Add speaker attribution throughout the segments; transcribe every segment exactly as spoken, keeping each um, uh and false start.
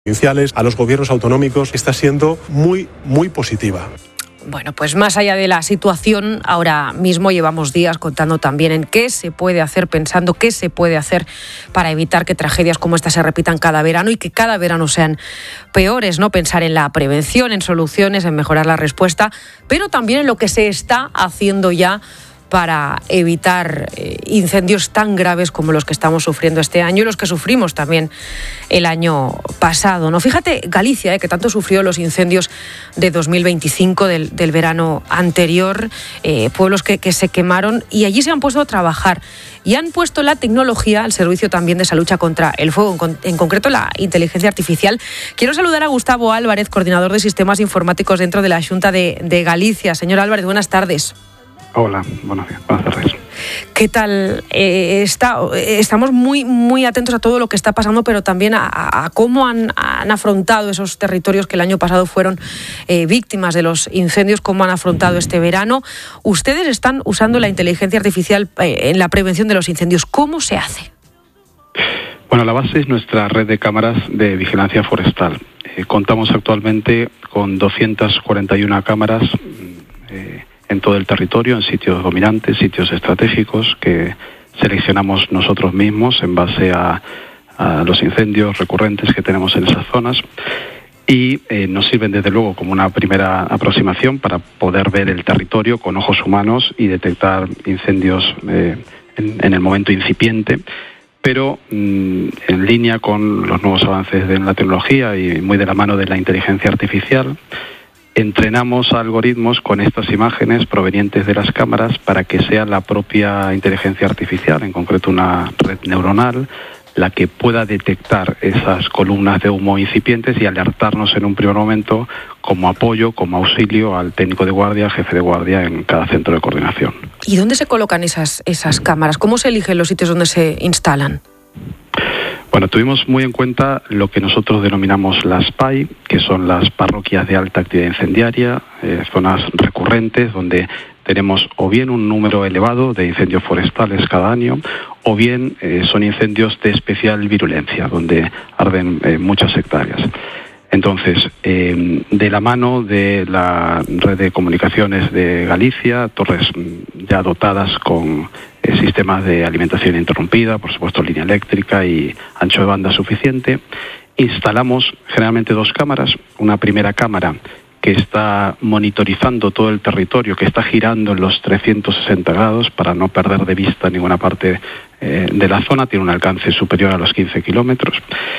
Speaker 1: provinciales, a los gobiernos autonómicos, está siendo muy, muy positiva.
Speaker 2: Bueno, pues más allá de la situación, ahora mismo llevamos días contando también en qué se puede hacer, pensando qué se puede hacer para evitar que tragedias como esta se repitan cada verano y que cada verano sean peores, ¿no? Pensar en la prevención, en soluciones, en mejorar la respuesta, pero también en lo que se está haciendo ya para evitar eh, incendios tan graves como los que estamos sufriendo este año y los que sufrimos también el año pasado, ¿no? Fíjate, Galicia, eh, que tanto sufrió los incendios de dos mil veinticinco, del, del verano anterior, eh, pueblos que, que se quemaron, y allí se han puesto a trabajar y han puesto la tecnología al servicio también de esa lucha contra el fuego, en, con, en concreto la inteligencia artificial. Quiero saludar a Gustavo Álvarez, coordinador de sistemas informáticos dentro de la Xunta de, de Galicia. Señor Álvarez, buenas tardes.
Speaker 3: Hola, buenos días, buenas tardes.
Speaker 2: ¿Qué tal eh, está? Estamos muy, muy atentos a todo lo que está pasando, pero también a, a cómo han, han afrontado esos territorios que el año pasado fueron eh, víctimas de los incendios, cómo han afrontado este verano. Ustedes están usando la inteligencia artificial eh, en la prevención de los incendios. ¿Cómo se hace?
Speaker 3: Bueno, la base es nuestra red de cámaras de vigilancia forestal. Eh, contamos actualmente con doscientas cuarenta y una cámaras eh, en todo el territorio, en sitios dominantes, sitios estratégicos que seleccionamos nosotros mismos en base a, a los incendios recurrentes que tenemos en esas zonas, y eh, nos sirven desde luego como una primera aproximación para poder ver el territorio con ojos humanos y detectar incendios eh, en, en el momento incipiente, pero mmm, en línea con los nuevos avances de la tecnología y muy de la mano de la inteligencia artificial. Entrenamos algoritmos con estas imágenes provenientes de las cámaras para que sea la propia inteligencia artificial, en concreto una red neuronal, la que pueda detectar esas columnas de humo incipientes y alertarnos en un primer momento como apoyo, como auxilio al técnico de guardia, al jefe de guardia en cada centro de coordinación.
Speaker 2: ¿Y dónde se colocan esas, esas cámaras? ¿Cómo se eligen los sitios donde se instalan?
Speaker 3: Bueno, tuvimos muy en cuenta lo que nosotros denominamos las P A I, que son las parroquias de alta actividad incendiaria, eh, zonas recurrentes donde tenemos o bien un número elevado de incendios forestales cada año, o bien eh, son incendios de especial virulencia, donde arden eh, muchas hectáreas. Entonces, eh, de la mano de la red de comunicaciones de Galicia, torres ya dotadas con eh, sistemas de alimentación interrumpida, por supuesto línea eléctrica y ancho de banda suficiente, instalamos generalmente dos cámaras, una primera cámara que está monitorizando todo el territorio, que está girando en los trescientos sesenta grados para no perder de vista ninguna parte eh, de la zona, tiene un alcance superior a los quince kilómetros.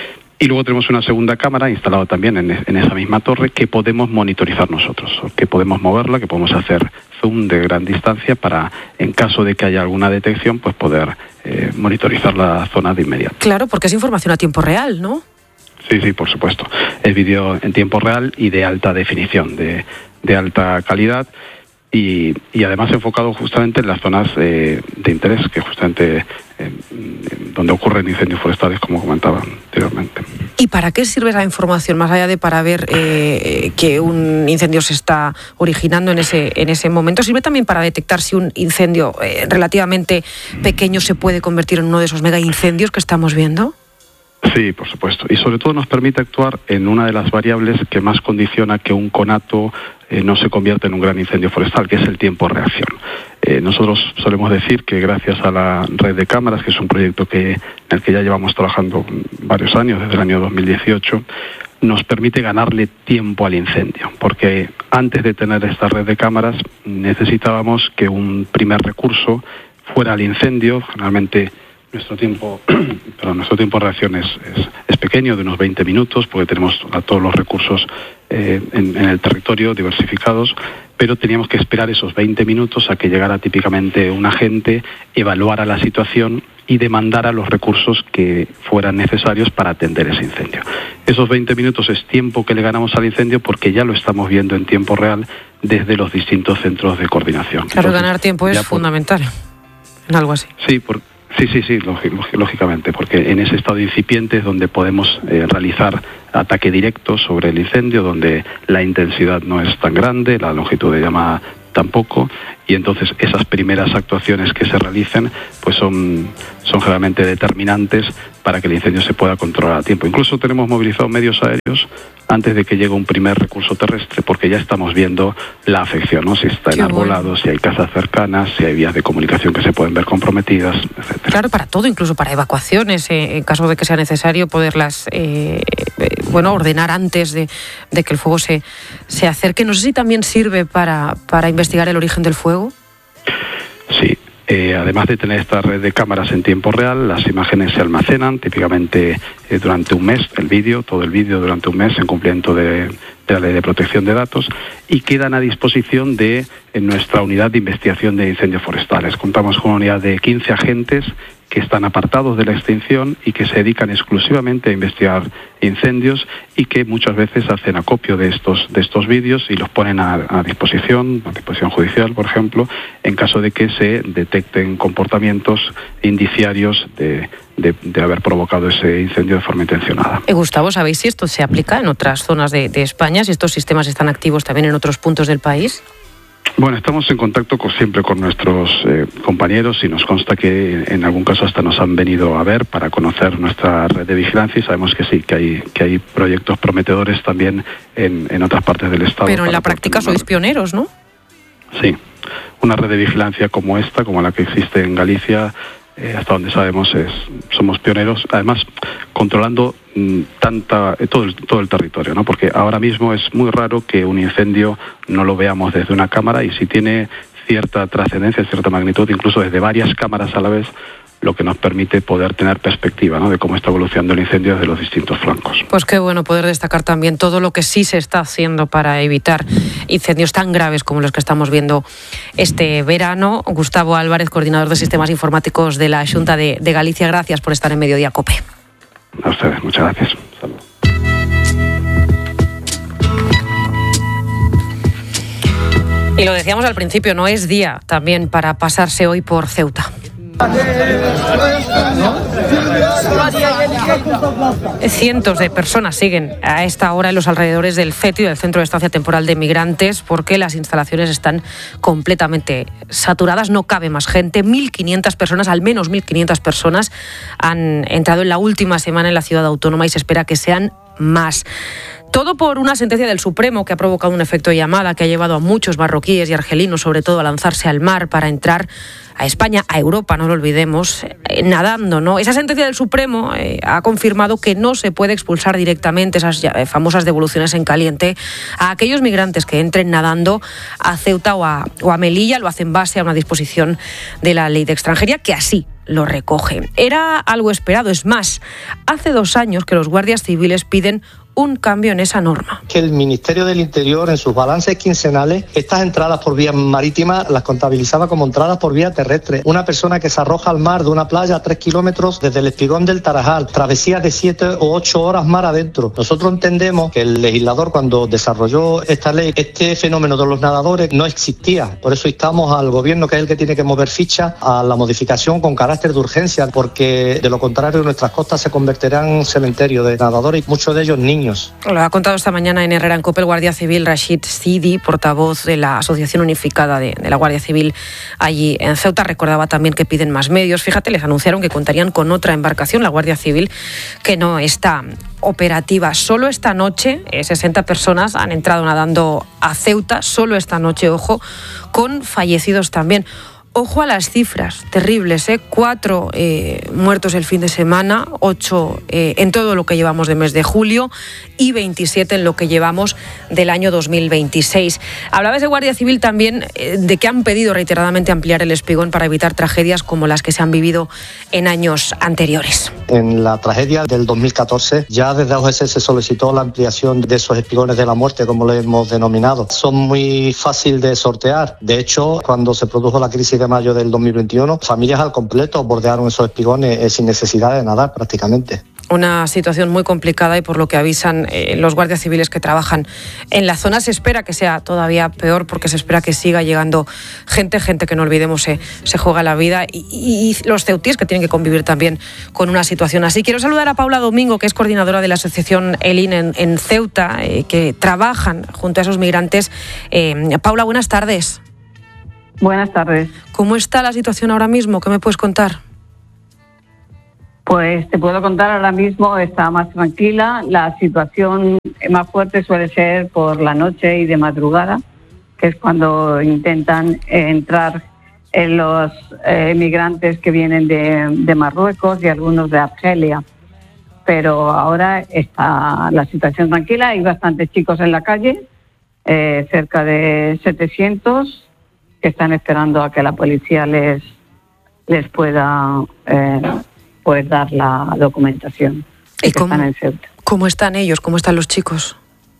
Speaker 3: Y luego tenemos una segunda cámara instalada también en, en esa misma torre que podemos monitorizar nosotros, que podemos moverla, que podemos hacer zoom de gran distancia para, en caso de que haya alguna detección, pues poder eh, monitorizar la zona de inmediato.
Speaker 2: Claro, porque es información a tiempo real, ¿no?
Speaker 3: Sí, sí, por supuesto. Es vídeo en tiempo real y de alta definición, de, de alta calidad. Y, y además enfocado justamente en las zonas eh, de interés, que justamente eh, donde ocurren incendios forestales, como comentaba anteriormente.
Speaker 2: ¿Y para qué sirve esa información, más allá de para ver eh, que un incendio se está originando en ese, en ese momento? ¿Sirve también para detectar si un incendio eh, relativamente pequeño se puede convertir en uno de esos mega incendios que estamos viendo?
Speaker 3: Sí, por supuesto. Y sobre todo nos permite actuar en una de las variables que más condiciona que un conato eh, no se convierta en un gran incendio forestal, que es el tiempo de reacción. Eh, nosotros solemos decir que gracias a la red de cámaras, que es un proyecto que, en el que ya llevamos trabajando varios años, desde el año dos mil dieciocho, nos permite ganarle tiempo al incendio, porque antes de tener esta red de cámaras necesitábamos que un primer recurso fuera al incendio. Generalmente Nuestro tiempo, perdón, nuestro tiempo de reacción es, es, es pequeño, de unos veinte minutos, porque tenemos a todos los recursos eh, en, en el territorio diversificados, pero teníamos que esperar esos veinte minutos a que llegara típicamente un agente, evaluara la situación y demandara los recursos que fueran necesarios para atender ese incendio. Esos veinte minutos es tiempo que le ganamos al incendio porque ya lo estamos viendo en tiempo real desde los distintos centros de coordinación.
Speaker 2: Claro, Entonces, ganar tiempo es por... fundamental en algo así.
Speaker 3: Sí, porque Sí, sí, sí, lógicamente, porque en ese estado incipiente es donde podemos eh, realizar ataque directo sobre el incendio, donde la intensidad no es tan grande, la longitud de llama tampoco, y entonces esas primeras actuaciones que se realicen pues son, son generalmente determinantes para que el incendio se pueda controlar a tiempo. Incluso tenemos movilizados medios aéreos antes de que llegue un primer recurso terrestre, porque ya estamos viendo la afección, ¿no? Si está enarbolado, bueno. si hay casas cercanas, si hay vías de comunicación que se pueden ver comprometidas, etcétera.
Speaker 2: Claro, para todo, incluso para evacuaciones, eh, en caso de que sea necesario poderlas eh, eh, bueno, ordenar antes de, de que el fuego se, se acerque. No sé si también sirve para, para investigar el origen del fuego.
Speaker 3: Sí. Eh, además de tener esta red de cámaras en tiempo real, las imágenes se almacenan típicamente eh, durante un mes, el vídeo, todo el vídeo durante un mes en cumplimiento de, de la Ley de Protección de Datos, y quedan a disposición de en nuestra unidad de investigación de incendios forestales. Contamos con una unidad de quince agentes que están apartados de la extinción y que se dedican exclusivamente a investigar incendios y que muchas veces hacen acopio de estos de estos vídeos y los ponen a, a disposición, a disposición judicial, por ejemplo, en caso de que se detecten comportamientos indiciarios de, de, de haber provocado ese incendio de forma intencionada.
Speaker 2: Eh, Gustavo, ¿sabéis si esto se aplica en otras zonas de, de España? ¿Si estos sistemas están activos también en otros puntos del país?
Speaker 3: Bueno, estamos en contacto con, siempre con nuestros eh, compañeros y nos consta que en algún caso hasta nos han venido a ver para conocer nuestra red de vigilancia y sabemos que sí, que hay que hay proyectos prometedores también en, en otras partes del Estado.
Speaker 2: Pero en la práctica sois pioneros, ¿no?
Speaker 3: Sí, una red de vigilancia como esta, como la que existe en Galicia, eh, hasta donde sabemos es somos pioneros, además controlando mmm, tanta eh, todo el todo el territorio, ¿no? Porque ahora mismo es muy raro que un incendio no lo veamos desde una cámara, y si tiene cierta trascendencia, cierta magnitud, incluso desde varias cámaras a la vez, lo que nos permite poder tener perspectiva, ¿no?, de cómo está evolucionando el incendio desde los distintos flancos.
Speaker 2: Pues qué bueno poder destacar también todo lo que sí se está haciendo para evitar incendios tan graves como los que estamos viendo este verano. Gustavo Álvarez, coordinador de sistemas informáticos de la Xunta de, de Galicia, gracias por estar en Mediodía COPE.
Speaker 3: A ustedes, muchas gracias. Saludos.
Speaker 2: Y lo decíamos al principio, no es día también para pasarse hoy por Ceuta. Cientos de personas siguen a esta hora en los alrededores del CETI, del Centro de Estancia Temporal de Migrantes, porque las instalaciones están completamente saturadas, no cabe más gente. mil quinientas personas, al menos mil quinientas personas, han entrado en la última semana en la ciudad autónoma y se espera que sean más. Todo por una sentencia del Supremo que ha provocado un efecto llamada que ha llevado a muchos marroquíes y argelinos, sobre todo, a lanzarse al mar para entrar a España, a Europa, no lo olvidemos, eh, nadando, ¿no? Esa sentencia del Supremo eh, ha confirmado que no se puede expulsar directamente esas eh, famosas devoluciones en caliente a aquellos migrantes que entren nadando a Ceuta o a, o a Melilla. Lo hacen base a una disposición de la Ley de Extranjería que así lo recoge. Era algo esperado, es más, hace dos años que los guardias civiles piden un cambio en esa norma.
Speaker 4: Que el Ministerio del Interior, en sus balances quincenales, estas entradas por vía marítima las contabilizaba como entradas por vía terrestre. Una persona que se arroja al mar de una playa a tres kilómetros desde el Espigón del Tarajal, travesías de siete o ocho horas mar adentro. Nosotros entendemos que el legislador, cuando desarrolló esta ley, este fenómeno de los nadadores no existía. Por eso instamos al gobierno, que es el que tiene que mover ficha, a la modificación con carácter de urgencia, porque de lo contrario nuestras costas se convertirán en un cementerio de nadadores, y muchos de ellos niños.
Speaker 2: Lo ha contado esta mañana en Herrera en COPE el guardia civil Rashid Sidi, portavoz de la Asociación Unificada de, de la Guardia Civil allí en Ceuta. Recordaba también que piden más medios. Fíjate, les anunciaron que contarían con otra embarcación, la Guardia Civil, que no está operativa. Solo esta noche, eh, sesenta personas han entrado nadando a Ceuta, solo esta noche, ojo, con fallecidos también. Ojo a las cifras, terribles, ¿eh? Cuatro eh, muertos el fin de semana, ocho eh, en todo lo que llevamos de mes de julio y veintisiete en lo que llevamos del año dos mil veintiséis. Hablabas de Guardia Civil también, eh, de que han pedido reiteradamente ampliar el espigón para evitar tragedias como las que se han vivido en años anteriores.
Speaker 4: En la tragedia del dos mil catorce, ya desde A U G S se solicitó la ampliación de esos espigones de la muerte, como lo hemos denominado. Son muy fáciles de sortear. De hecho, cuando se produjo la crisis de mayo del dos mil veintiuno, familias al completo bordearon esos espigones eh, sin necesidad de nadar prácticamente.
Speaker 2: Una situación muy complicada, y por lo que avisan eh, los guardias civiles que trabajan en la zona, se espera que sea todavía peor, porque se espera que siga llegando gente, gente que no olvidemos se, se juega la vida, y, y, y los ceutíes que tienen que convivir también con una situación así. Quiero saludar a Paula Domingo, que es coordinadora de la asociación ELIN en, en Ceuta, eh, que trabajan junto a esos migrantes. Eh, Paula, buenas tardes.
Speaker 5: Buenas tardes.
Speaker 2: ¿Cómo está la situación ahora mismo? ¿Qué me puedes contar?
Speaker 5: Pues te puedo contar, ahora mismo está más tranquila. La situación más fuerte suele ser por la noche y de madrugada, que es cuando intentan entrar en los eh, emigrantes que vienen de, de Marruecos y algunos de Argelia. Pero ahora está la situación tranquila, hay bastantes chicos en la calle, eh, cerca de setecientos, que están esperando a que la policía les, les pueda eh, pues dar la documentación.
Speaker 2: ¿Y cómo,
Speaker 5: están en Ceuta.
Speaker 2: ¿Cómo están ellos? ¿Cómo están los chicos?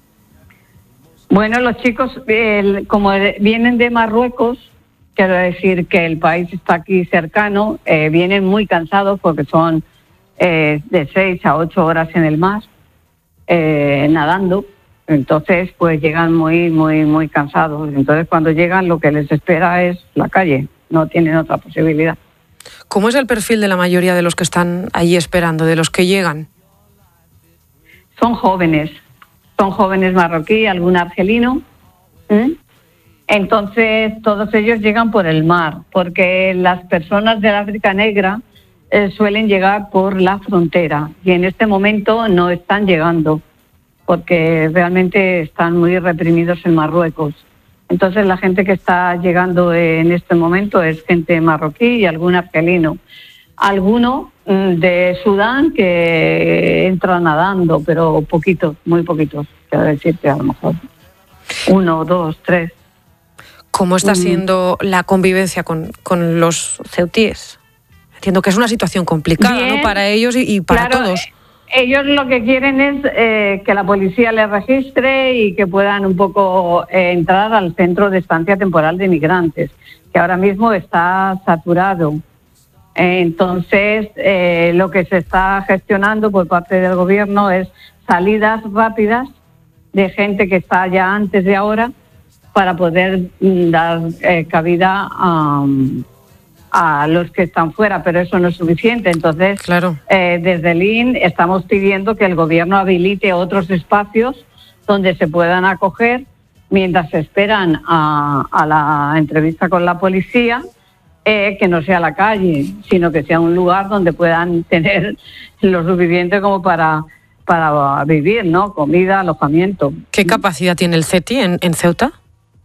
Speaker 5: Bueno, los chicos, el, como vienen de Marruecos, quiero decir que el país está aquí cercano, eh, vienen muy cansados porque son eh, de seis a ocho horas en el mar, eh, nadando. Entonces, pues llegan muy, muy, muy cansados. Entonces, cuando llegan, lo que les espera es la calle. No tienen otra posibilidad.
Speaker 2: ¿Cómo es el perfil de la mayoría de los que están allí esperando, de los que llegan?
Speaker 5: Son jóvenes. Son jóvenes marroquíes, algún argelino. ¿Mm? Entonces, todos ellos llegan por el mar, porque las personas del África Negra eh, suelen llegar por la frontera. Y en este momento no están llegando, porque realmente están muy reprimidos en Marruecos. Entonces la gente que está llegando en este momento es gente marroquí y algún argelino. Alguno de Sudán que entra nadando, pero poquitos, muy poquitos, quiero decirte, a lo mejor uno, dos, tres.
Speaker 2: ¿Cómo está siendo mm. la convivencia con, con los ceutíes? Entiendo que es una situación complicada, Bien, ¿no? Para ellos y, y para
Speaker 5: claro,
Speaker 2: todos.
Speaker 5: Ellos lo que quieren es eh, que la policía les registre y que puedan un poco eh, entrar al centro de estancia temporal de migrantes, que ahora mismo está saturado. Eh, entonces, eh, lo que se está gestionando por parte del gobierno es salidas rápidas de gente que está ya antes de ahora para poder dar eh, cabida a... Um, a los que están fuera, pero eso no es suficiente. Entonces,
Speaker 2: claro.
Speaker 5: eh, desde el I N estamos pidiendo que el gobierno habilite otros espacios donde se puedan acoger mientras se esperan a, a la entrevista con la policía, eh, que no sea la calle, sino que sea un lugar donde puedan tener lo suficiente como para, para vivir, ¿no? Comida, alojamiento.
Speaker 2: ¿Qué capacidad tiene el CETI en, en Ceuta?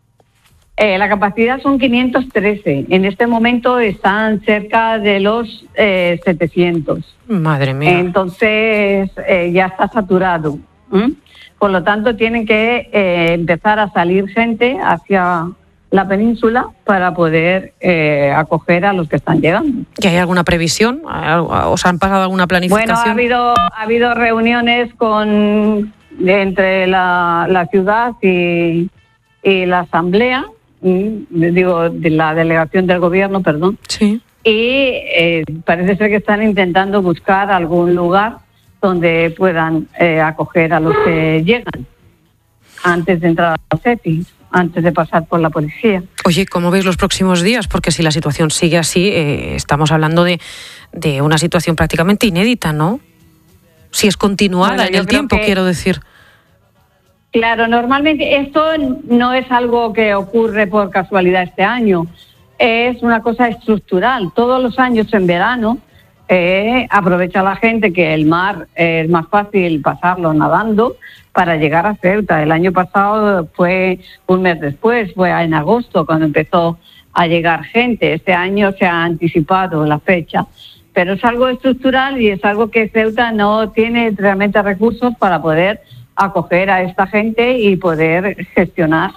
Speaker 5: Eh, la capacidad son quinientos trece. En este momento están cerca de los eh, setecientos.
Speaker 2: Madre mía.
Speaker 5: Entonces eh, ya está saturado. ¿Mm? Por lo tanto, tienen que eh, empezar a salir gente hacia la península para poder eh, acoger a los que están llegando.
Speaker 2: ¿Y hay alguna previsión? ¿Os han pasado alguna planificación?
Speaker 5: Bueno, ha habido, ha habido reuniones con entre la, la ciudad y, y la asamblea, digo, de la delegación del gobierno, perdón.
Speaker 2: Sí.
Speaker 5: Y eh, parece ser que están intentando buscar algún lugar donde puedan eh, acoger a los que llegan antes de entrar a los CETI, antes de pasar por la policía.
Speaker 2: Oye, ¿cómo veis los próximos días? Porque si la situación sigue así, eh, estamos hablando de, de una situación prácticamente inédita, ¿no? Si es continuada
Speaker 5: bueno,
Speaker 2: en el tiempo, que... quiero decir.
Speaker 5: Claro, normalmente esto no es algo que ocurre por casualidad este año, es una cosa estructural. Todos los años en verano eh, aprovecha la gente que el mar eh, es más fácil pasarlo nadando para llegar a Ceuta. El año pasado fue un mes después, fue en agosto cuando empezó a llegar gente. Este año se ha anticipado la fecha, pero es algo estructural y es algo que Ceuta no tiene realmente recursos para poder acoger a esta gente y poder gestionar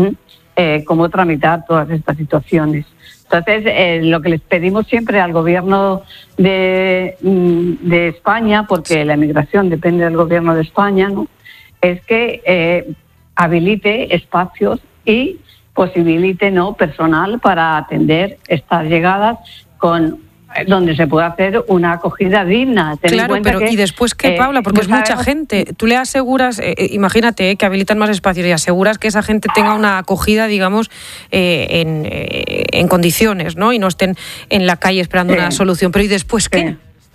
Speaker 5: eh, cómo tramitar todas estas situaciones. Entonces, eh, lo que les pedimos siempre al gobierno de, de España, porque la emigración depende del gobierno de España, ¿no?, es que eh, habilite espacios y posibilite, ¿no?, personal para atender estas llegadas con donde se puede hacer una acogida digna. Ten
Speaker 2: claro,
Speaker 5: en cuenta
Speaker 2: pero
Speaker 5: que,
Speaker 2: ¿y después qué,
Speaker 5: eh,
Speaker 2: Paula? Porque
Speaker 5: pues
Speaker 2: es mucha
Speaker 5: sabemos...
Speaker 2: gente. Tú le aseguras, eh, imagínate, eh, que habilitan más espacios y aseguras que esa gente tenga una acogida, digamos, eh, en, eh, en condiciones, ¿no? Y no estén en la calle esperando sí. una solución. Pero ¿y después qué? Sí.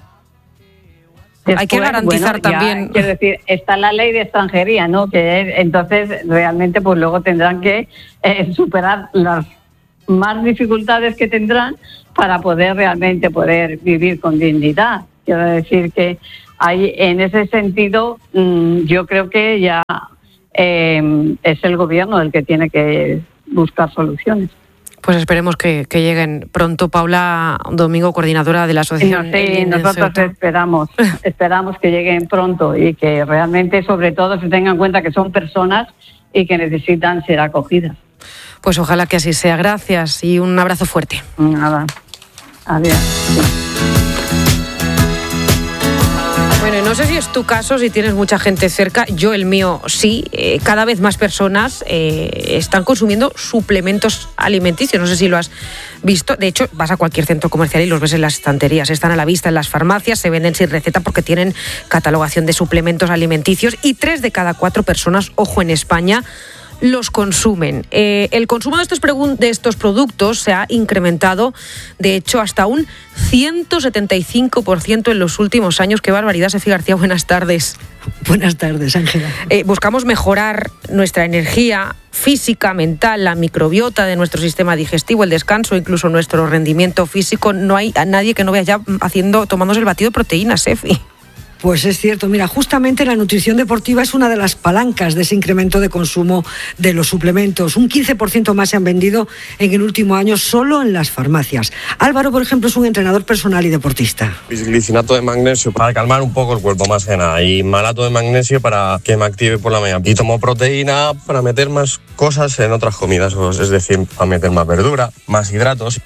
Speaker 5: Después,
Speaker 2: hay que garantizar
Speaker 5: bueno,
Speaker 2: también...
Speaker 5: Ya, quiero decir, está la ley de extranjería, ¿no?, que es, entonces realmente pues luego tendrán que eh, superar las más dificultades que tendrán para poder realmente poder vivir con dignidad. Quiero decir que hay, en ese sentido, yo creo que ya eh, es el gobierno el que tiene que buscar soluciones.
Speaker 2: Pues esperemos que, que lleguen pronto. Paula Domingo, coordinadora de la asociación.
Speaker 5: No, sí, nosotros esperamos, esperamos que lleguen pronto y que realmente, sobre todo, se tengan en cuenta que son personas y que necesitan ser acogidas.
Speaker 2: Pues ojalá que así sea. Gracias y un abrazo fuerte.
Speaker 5: Nada. Adiós.
Speaker 2: Bueno, no sé si es tu caso, si tienes mucha gente cerca. Yo, el mío, sí. Eh, cada vez más personas eh, están consumiendo suplementos alimenticios. No sé si lo has visto. De hecho, vas a cualquier centro comercial y los ves en las estanterías. Están a la vista en las farmacias, se venden sin receta porque tienen catalogación de suplementos alimenticios. Y tres de cada cuatro personas, ojo, en España, los consumen. Eh, el consumo de estos, de estos productos se ha incrementado, de hecho, hasta un ciento setenta y cinco por ciento en los últimos años. ¡Qué barbaridad! Sefi García, buenas tardes.
Speaker 6: Buenas tardes, Ángela.
Speaker 2: Eh, buscamos mejorar nuestra energía física, mental, la microbiota de nuestro sistema digestivo, el descanso, incluso nuestro rendimiento físico. No hay a nadie que no vea ya haciendo, tomándose el batido de proteínas, Sefi.
Speaker 6: Pues es cierto, mira, justamente la nutrición deportiva es una de las palancas de ese incremento de consumo de los suplementos. Un quince por ciento más se han vendido en el último año solo en las farmacias. Álvaro, por ejemplo, es un entrenador personal y deportista.
Speaker 7: Bisglicinato de magnesio para calmar un poco el cuerpo, más que nada, y malato de magnesio para que me active por la mañana. Y tomo proteína para meter más cosas en otras comidas, es decir, para meter más verdura, más hidratos.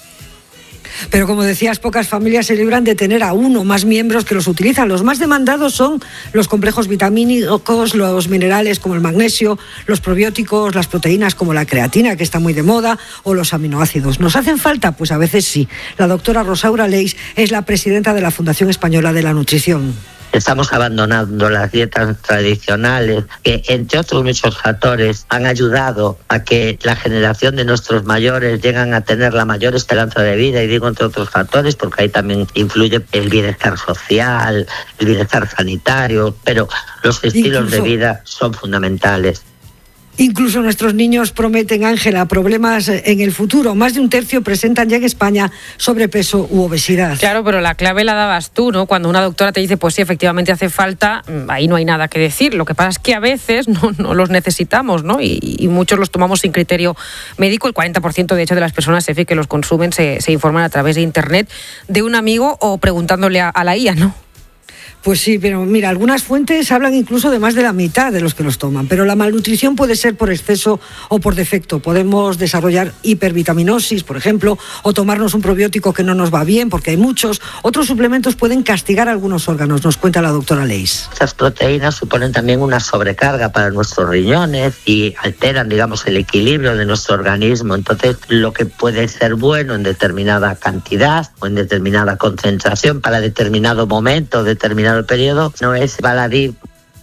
Speaker 6: Pero como decías, pocas familias se libran de tener a uno o más miembros que los utilizan. Los más demandados son los complejos vitamínicos, los minerales como el magnesio, los probióticos, las proteínas como la creatina, que está muy de moda, o los aminoácidos. ¿Nos hacen falta? Pues a veces sí. La doctora Rosaura Leis es la presidenta de la Fundación Española de la Nutrición.
Speaker 8: Estamos abandonando las dietas tradicionales que, entre otros muchos factores, han ayudado a que la generación de nuestros mayores lleguen a tener la mayor esperanza de vida, y digo entre otros factores porque ahí también influye el bienestar social, el bienestar sanitario, pero los estilos Incluso... de vida son fundamentales.
Speaker 6: Incluso nuestros niños prometen, Ángela, problemas en el futuro. Más de un tercio presentan ya en España sobrepeso u obesidad.
Speaker 2: Claro, pero la clave la dabas tú, ¿no? Cuando una doctora te dice, pues sí, efectivamente hace falta, ahí no hay nada que decir. Lo que pasa es que a veces no, no los necesitamos, ¿no? Y, y muchos los tomamos sin criterio médico. El cuarenta por ciento, de hecho, de las personas, Sefi, que los consumen se, se informan a través de Internet, de un amigo o preguntándole a, a la I A, ¿no?
Speaker 6: Pues sí, pero mira, algunas fuentes hablan incluso de más de la mitad de los que los toman, pero la malnutrición puede ser por exceso o por defecto. Podemos desarrollar hipervitaminosis, por ejemplo, o tomarnos un probiótico que no nos va bien, porque hay muchos. Otros suplementos pueden castigar algunos órganos, nos cuenta la doctora Leis.
Speaker 8: Estas proteínas suponen también una sobrecarga para nuestros riñones y alteran, digamos, el equilibrio de nuestro organismo. Entonces, lo que puede ser bueno en determinada cantidad o en determinada concentración para determinado momento, determinado el periodo, no es baladí.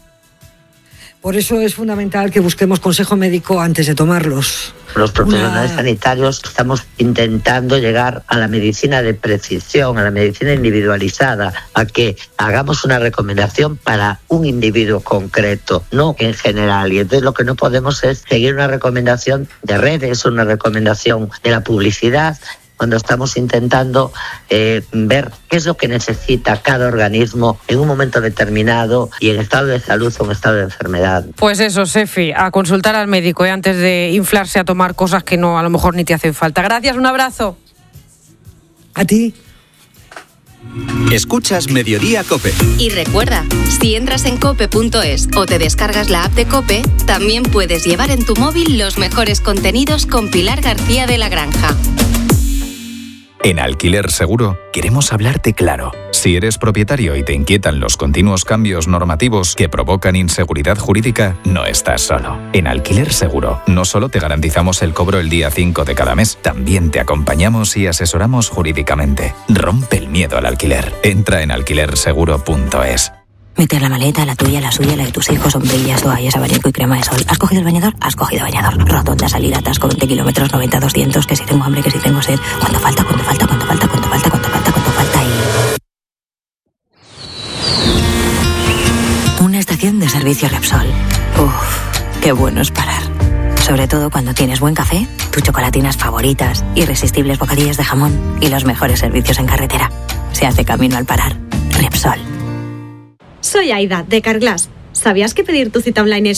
Speaker 6: Por eso es fundamental que busquemos consejo médico antes de tomarlos.
Speaker 8: Los profesionales
Speaker 6: Una...
Speaker 8: sanitarios estamos intentando llegar a la medicina de precisión, a la medicina individualizada, a que hagamos una recomendación para un individuo concreto, no en general. Y entonces lo que no podemos es seguir una recomendación de redes, una recomendación de la publicidad, cuando estamos intentando eh, ver qué es lo que necesita cada organismo en un momento determinado y en estado de salud o en estado de enfermedad.
Speaker 2: Pues eso, Sefi, a consultar al médico ¿eh? antes de inflarse a tomar cosas que no a lo mejor ni te hacen falta. Gracias, un abrazo.
Speaker 6: A ti.
Speaker 9: Escuchas Mediodía COPE.
Speaker 10: Y recuerda, si entras en cope punto es o te descargas la app de COPE, también puedes llevar en tu móvil los mejores contenidos con Pilar García de la Granja.
Speaker 9: En Alquiler Seguro queremos hablarte claro. Si eres propietario y te inquietan los continuos cambios normativos que provocan inseguridad jurídica, no estás solo. En Alquiler Seguro no solo te garantizamos el cobro el día cinco de cada mes, también te acompañamos y asesoramos jurídicamente. Rompe el miedo al alquiler. Entra en alquiler seguro punto es.
Speaker 11: Meter la maleta, la tuya, la suya, la de tus hijos, sombrillas, toallas, abanico y crema de sol. ¿Has cogido el bañador? Has cogido bañador. Rotonda, salida, atasco, veinte kilómetros, noventa, doscientos, que si tengo hambre, que si tengo sed. ¿Cuánto falta? ¿Cuánto falta? ¿Cuánto falta? ¿Cuánto falta? ¿Cuánto falta? ¿Cuánto falta? Y... una estación de servicio Repsol. Uff, qué bueno es parar. Sobre todo cuando tienes buen café, tus chocolatinas favoritas, irresistibles bocadillos de jamón y los mejores servicios en carretera. Se hace camino al parar. Repsol.
Speaker 12: Soy Aida, de Carglass. ¿Sabías que pedir tu cita online es